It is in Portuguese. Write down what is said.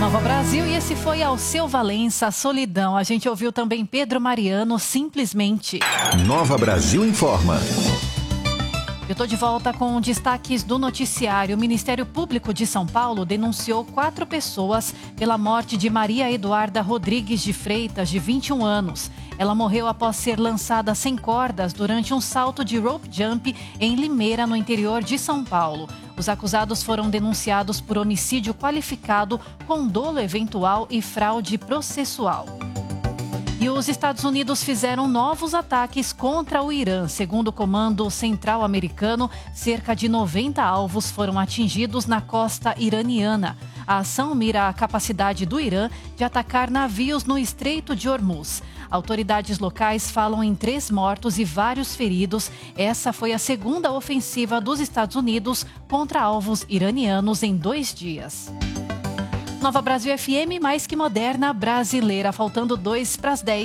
Nova Brasil, e esse foi Alceu Valença, Solidão. A gente ouviu também Pedro Mariano, Simplesmente. Nova Brasil informa. Eu estou de volta com destaques do noticiário. O Ministério Público de São Paulo denunciou 4 pessoas pela morte de Maria Eduarda Rodrigues de Freitas, de 21 anos. Ela morreu após ser lançada sem cordas durante um salto de rope jump em Limeira, no interior de São Paulo. Os acusados foram denunciados por homicídio qualificado com dolo eventual e fraude processual. E os Estados Unidos fizeram novos ataques contra o Irã. Segundo o Comando Central Americano, cerca de 90 alvos foram atingidos na costa iraniana. A ação mira a capacidade do Irã de atacar navios no Estreito de Hormuz. Autoridades locais falam em 3 mortos e vários feridos. Essa foi a segunda ofensiva dos Estados Unidos contra alvos iranianos em 2 dias. Nova Brasil FM, mais que moderna, brasileira. Faltando 2 para as 10.